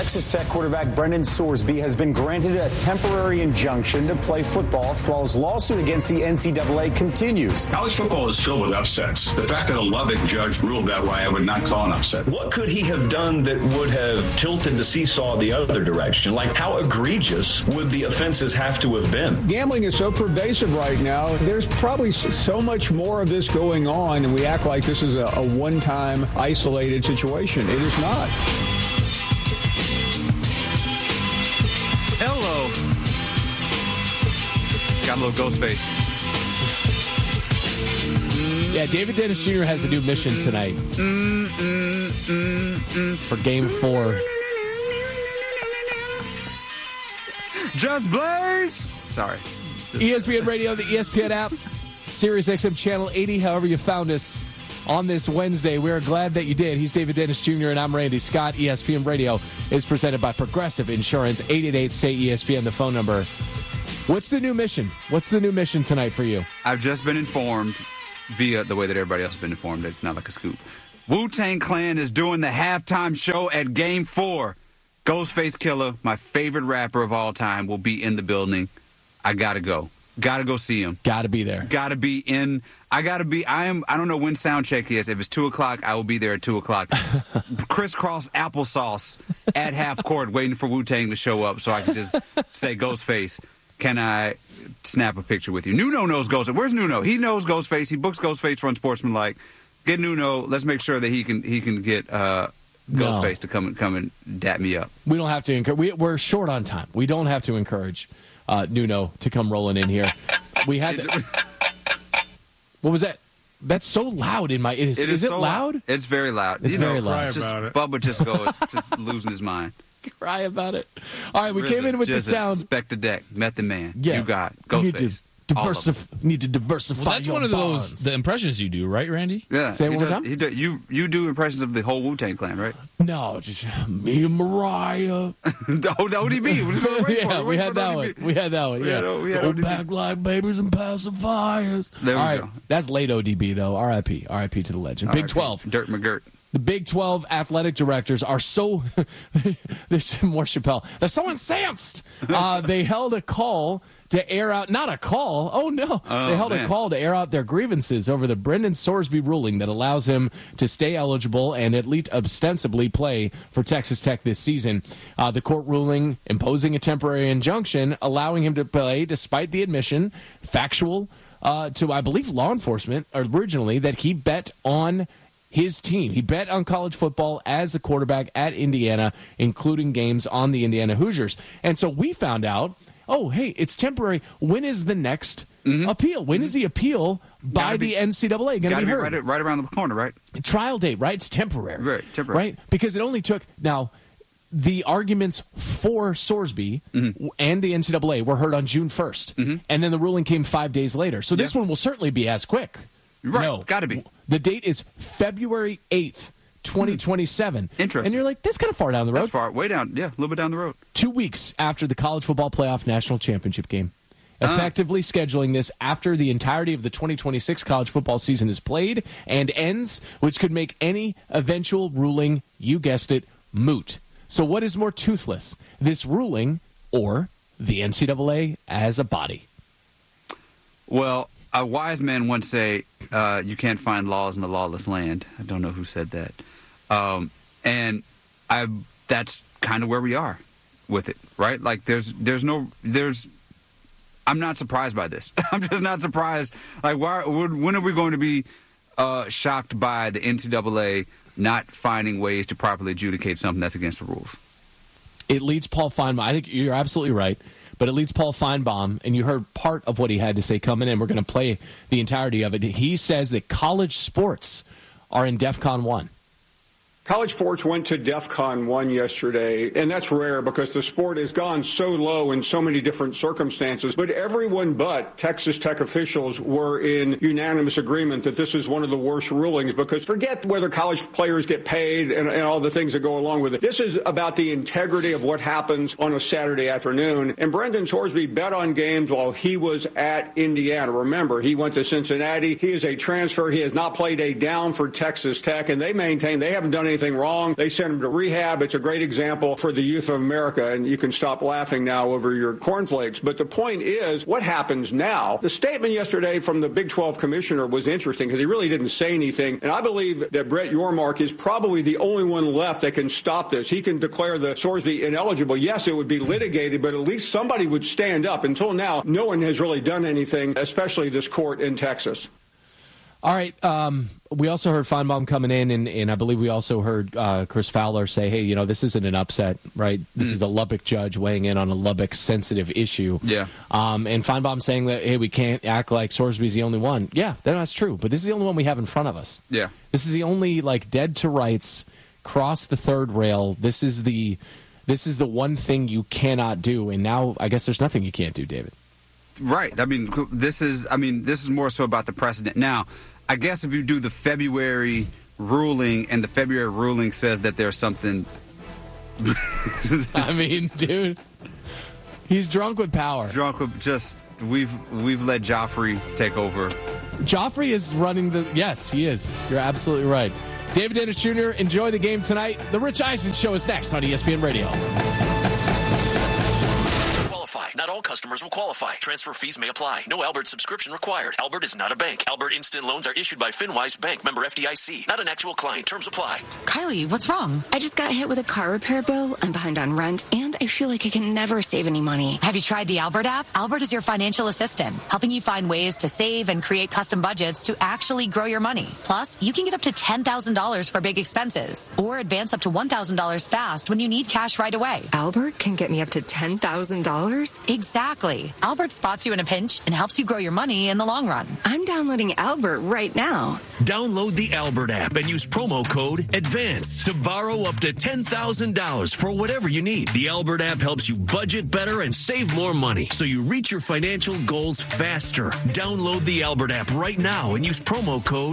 Texas Tech quarterback Brendan Sorsby has been granted a temporary injunction to play football while his lawsuit against the NCAA continues. College football is filled with upsets. The fact that a Lubbock judge ruled that way, I would not call an upset. What could he have done that would have tilted the seesaw the other direction? Like, how egregious would the offenses have to have been? Gambling is so pervasive right now. There's probably so much more of this going on, and we act like this is a one-time isolated situation. It is not. Hello. Got a little ghost face. Yeah, David Dennis Jr. has a new mission tonight for Game 4. Just Blaze! Sorry. ESPN Radio, the ESPN app, Sirius XM Channel 80, however you found us on this Wednesday. We're glad that you did. He's David Dennis Jr. and I'm Randy Scott. ESPN Radio is presented by Progressive Insurance. 888-SAY-ESPN, the phone number. What's the new mission? What's the new mission tonight for you? I've just been informed via the way that everybody else has been informed. It's not like a scoop. Wu-Tang Clan is doing the halftime show at Game 4. Ghostface Killah, my favorite rapper of all time, will be in the building. I gotta go. Gotta go see him. Gotta be there. Gotta be in. I don't know when sound check is. If it's 2 o'clock, I will be there at 2 o'clock. Crisscross applesauce at half court waiting for Wu-Tang to show up so I can just say, Ghostface, can I snap a picture with you? Nuno knows Ghostface. Where's Nuno? He knows Ghostface. He books Ghostface from Sportsmanlike. Get Nuno. Let's make sure that he can get Ghostface to come and dap me up. We don't have to encourage. We're short on time. We don't have to encourage Nuno to come rolling in here. We had. What was that? That's so loud in my. Is it so loud? It's very loud. It's very loud. Bubba just losing his mind. Cry about it. All right, we came in with the sound. Spectre Deck, Method Man. Yeah. You got Ghostface. Need to diversify. Well, that's your one of bonds. the impressions you do, right, Randy? Yeah. Say it one more time. You do impressions of the whole Wu-Tang Clan, right? No, just me and Mariah. The ODB. Yeah, we had that one. We had that one. Yeah. Go ODB. back like babies and pacifiers. There we All go. That's late ODB though. R.I.P. R.I.P. to the legend. Big 12. Dirt McGirt. The Big 12 athletic directors are so. There's more Chappelle. They're so incensed. They held a call to air out, not a call. Oh, no. They held a call to air out their grievances over the Brendan Sorsby ruling that allows him to stay eligible and at least ostensibly play for Texas Tech this season. The court ruling imposing a temporary injunction, allowing him to play despite the admission, factual, to, I believe, law enforcement originally, that he bet on his team. He bet on college football as a quarterback at Indiana, including games on the Indiana Hoosiers. And so we found out, oh, hey, it's temporary. When is the next appeal? When is the appeal by the NCAA going to be heard? Right around the corner, right? Trial date, right? It's temporary. Right, temporary. Right? Because it only took... Now, the arguments for Sorsby and the NCAA were heard on June 1st. And then the ruling came 5 days later. So this one will certainly be as quick. Right, no, got to be. The date is February 8th, 2027. Interesting. And you're like, that's kind of far down the road. That's far, way down, yeah, a little bit down the road. 2 weeks after the College Football Playoff National Championship game. Effectively scheduling this after the entirety of the 2026 college football season is played and ends, which could make any eventual ruling, you guessed it, moot. So what is more toothless, this ruling or the NCAA as a body? Well, a wise man once say, you can't find laws in a lawless land. I don't know who said that. And that's kind of where we are with it, right? Like I'm not surprised by this. I'm just not surprised. Like, when are we going to be shocked by the NCAA not finding ways to properly adjudicate something that's against the rules? It leads Paul Feinbaum. I think you're absolutely right. But it leads Paul Feinbaum, and you heard part of what he had to say coming in. We're going to play the entirety of it. He says that college sports are in DEFCON 1. College sports went to DEFCON 1 yesterday, and that's rare because the sport has gone so low in so many different circumstances. But everyone but Texas Tech officials were in unanimous agreement that this is one of the worst rulings, because forget whether college players get paid and all the things that go along with it. This is about the integrity of what happens on a Saturday afternoon. And Brendan Sorsby bet on games while he was at Indiana. Remember, he went to Cincinnati. He is a transfer. He has not played a down for Texas Tech, and they maintain they haven't done anything anything wrong. They sent him to rehab. It's a great example for the youth of America, and you can stop laughing now over your cornflakes. But the point is, what happens now? The statement yesterday from the Big 12 commissioner was interesting because he really didn't say anything, and I believe that Brett Yormark is probably the only one left that can stop this. He can declare the Sorsby ineligible. Yes, it would be litigated, but at least somebody would stand up. Until now, no one has really done anything, especially this court in Texas. All right. We also heard Feinbaum coming in, and I believe we also heard Chris Fowler say, hey, this isn't an upset, right? This is a Lubbock judge weighing in on a Lubbock-sensitive issue. Yeah. And Feinbaum saying that, hey, we can't act like Sorsby's the only one. Yeah, that's true, but this is the only one we have in front of us. Yeah. This is the only, dead to rights, cross the third rail. This is the one thing you cannot do, and now I guess there's nothing you can't do, David. Right. This is more so about the precedent. Now, I guess if you do the February ruling and the February ruling says that there's something. Dude, he's drunk with power. We've let Joffrey take over. Joffrey is running yes, he is. You're absolutely right. David Dennis Jr., enjoy the game tonight. The Rich Eisen Show is next on ESPN Radio. Not all customers will qualify. Transfer fees may apply. No Albert subscription required. Albert is not a bank. Albert Instant Loans are issued by FinWise Bank, member FDIC. Not an actual client. Terms apply. Kylie, what's wrong? I just got hit with a car repair bill. I'm behind on rent, and I feel like I can never save any money. Have you tried the Albert app? Albert is your financial assistant, helping you find ways to save and create custom budgets to actually grow your money. Plus, you can get up to $10,000 for big expenses, or advance up to $1,000 fast when you need cash right away. Albert can get me up to $10,000? Exactly. Albert spots you in a pinch and helps you grow your money in the long run. I'm downloading Albert right now. Download the Albert app and use promo code ADVANCE to borrow up to $10,000 for whatever you need. The Albert app helps you budget better and save more money so you reach your financial goals faster. Download the Albert app right now and use promo code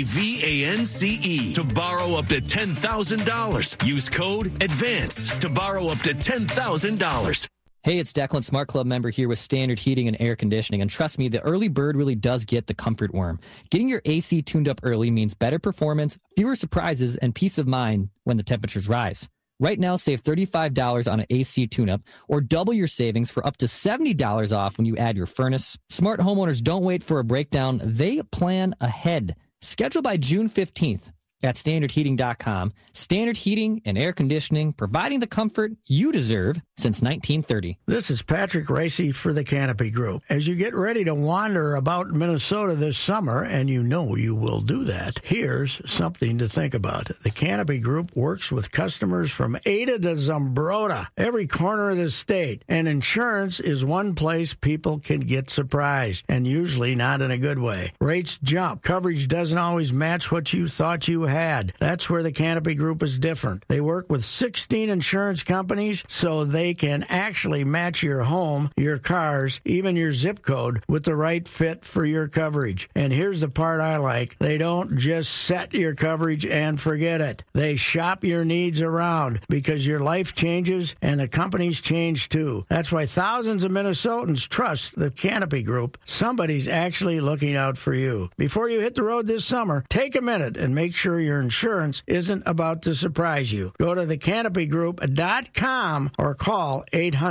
ADVANCE to borrow up to $10,000. Use code ADVANCE to borrow up to $10,000. Hey, it's Declan, Smart Club member here with Standard Heating and Air Conditioning. And trust me, the early bird really does get the comfort worm. Getting your AC tuned up early means better performance, fewer surprises, and peace of mind when the temperatures rise. Right now, save $35 on an AC tune-up or double your savings for up to $70 off when you add your furnace. Smart homeowners don't wait for a breakdown. They plan ahead. Schedule by June 15th. At StandardHeating.com. Standard Heating and Air Conditioning, providing the comfort you deserve since 1930. This is Patrick Racy for the Canopy Group. As you get ready to wander about Minnesota this summer, and you know you will do that, here's something to think about. The Canopy Group works with customers from Ada to Zumbrota, every corner of the state. And insurance is one place people can get surprised, and usually not in a good way. Rates jump. Coverage doesn't always match what you thought you had. That's where the Canopy Group is different. They work with 16 insurance companies so they can actually match your home, your cars, even your zip code with the right fit for your coverage. And here's the part I like. They don't just set your coverage and forget it. They shop your needs around because your life changes and the companies change too. That's why thousands of Minnesotans trust the Canopy Group. Somebody's actually looking out for you. Before you hit the road this summer, take a minute and make sure your insurance isn't about to surprise you. Go to thecanopygroup.com or call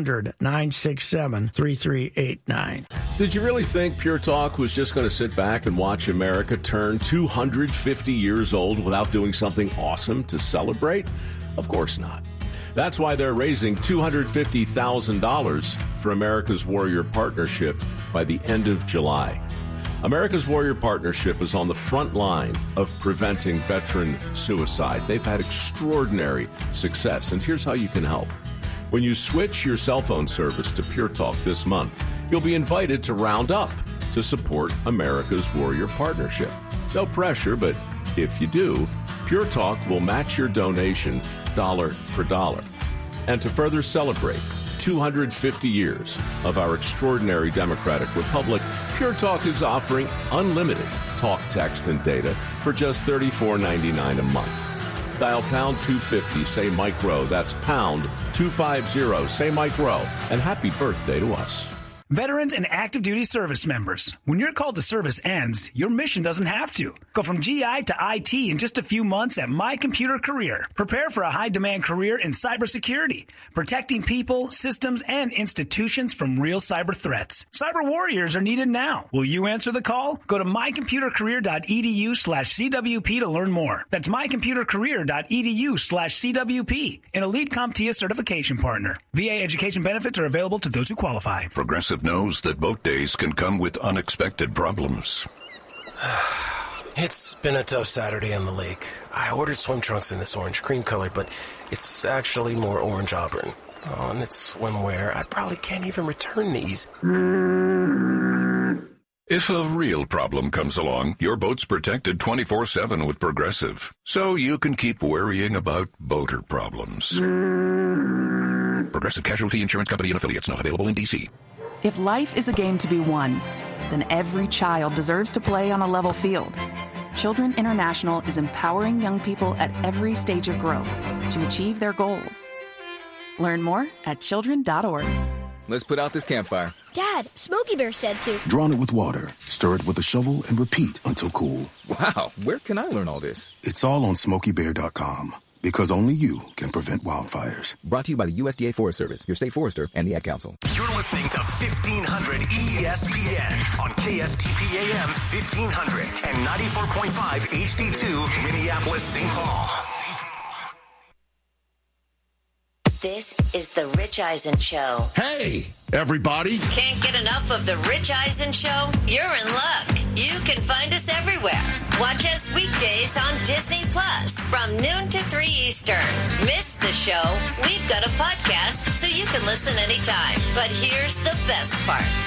800-967-3389. Did you really think Pure Talk was just going to sit back and watch America turn 250 years old without doing something awesome to celebrate? Of course not. That's why they're raising $250,000 for America's Warrior Partnership by the end of July. America's Warrior Partnership is on the front line of preventing veteran suicide. They've had extraordinary success, and here's how you can help. When you switch your cell phone service to Pure Talk this month, you'll be invited to round up to support America's Warrior Partnership. No pressure, but if you do, Pure Talk will match your donation dollar for dollar. And to further celebrate 250 years of our extraordinary democratic republic, Pure Talk is offering unlimited talk, text, and data for just $34.99 a month. Dial pound 250, say Mike Rowe. That's pound 250, say Mike Rowe. And happy birthday to us. Veterans and active duty service members. When your call to service ends, your mission doesn't have to. Go from GI to IT in just a few months at My Computer Career. Prepare for a high-demand career in cybersecurity, protecting people, systems, and institutions from real cyber threats. Cyber warriors are needed now. Will you answer the call? Go to mycomputercareer.edu/CWP to learn more. That's mycomputercareer.edu/CWP, an elite CompTIA certification partner. VA education benefits are available to those who qualify. Progressive knows that boat days can come with unexpected problems. It's been a tough Saturday on the lake. I ordered swim trunks in this orange cream color, but it's actually more orange auburn. Oh, and it's swimwear. I probably can't even return these. If a real problem comes along, your boat's protected 24/7 with Progressive, so you can keep worrying about boater problems. Progressive Casualty Insurance Company and affiliates, not available in D.C. If life is a game to be won, then every child deserves to play on a level field. Children International is empowering young people at every stage of growth to achieve their goals. Learn more at children.org. Let's put out this campfire. Dad, Smokey Bear said to. Drown it with water, stir it with a shovel, and repeat until cool. Wow, where can I learn all this? It's all on SmokeyBear.com. Because only you can prevent wildfires. Brought to you by the USDA Forest Service, your state forester, and the Ad Council. You're listening to 1500 ESPN on KSTP AM 1500 and 94.5 HD2 Minneapolis, St. Paul. This is the Rich Eisen Show. Hey, everybody. Can't get enough of the Rich Eisen Show? You're in luck. You can find us everywhere. Watch us weekdays on Disney Plus from noon to 3 Eastern. Miss the show? We've got a podcast so you can listen anytime. But here's the best part.